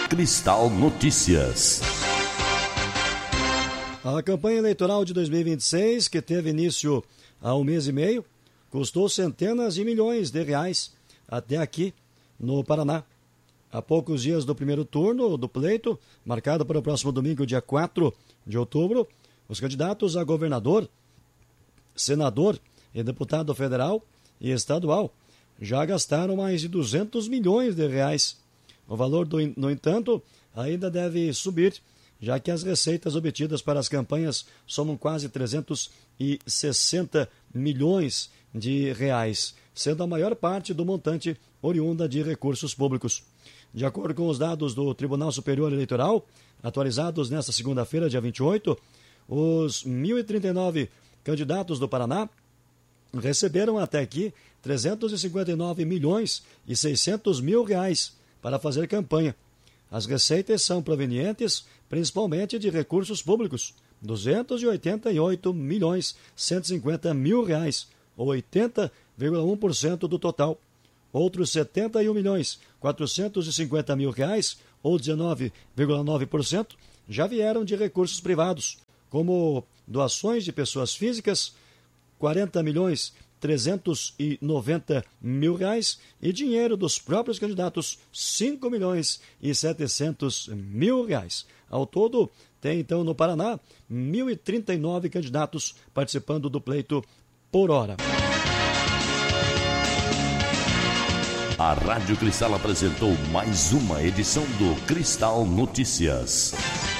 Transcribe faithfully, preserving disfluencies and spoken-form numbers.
Cristal Notícias. A campanha eleitoral de dois mil e vinte e seis, que teve início há um mês e meio, custou centenas de milhões de reais até aqui no Paraná. Há poucos dias do primeiro turno do pleito, marcado para o próximo domingo, dia quatro de outubro, os candidatos a governador, senador e deputado federal e estadual já gastaram mais de duzentos milhões de reais. O valor, do, no entanto, ainda deve subir, já que as receitas obtidas para as campanhas somam quase trezentos e sessenta milhões de reais, sendo a maior parte do montante oriunda de recursos públicos. De acordo com os dados do Tribunal Superior Eleitoral, atualizados nesta segunda-feira, dia vinte e oito, os mil e trinta e nove candidatos do Paraná receberam até aqui trezentos e cinquenta e nove milhões e seiscentos mil reais para fazer campanha. As receitas são provenientes principalmente de recursos públicos, duzentos e oitenta e oito milhões cento e cinquenta mil reais, ou oitenta vírgula um por cento do total. Outros setenta e um milhões quatrocentos e cinquenta mil reais, ou dezenove vírgula nove por cento, já vieram de recursos privados, como doações de pessoas físicas, quarenta milhões trezentos e noventa mil reais, e dinheiro dos próprios candidatos, cinco milhões e setecentos mil reais. Ao todo, tem então no Paraná mil e trinta e nove candidatos participando do pleito por hora. A Rádio Cristal apresentou mais uma edição do Cristal Notícias.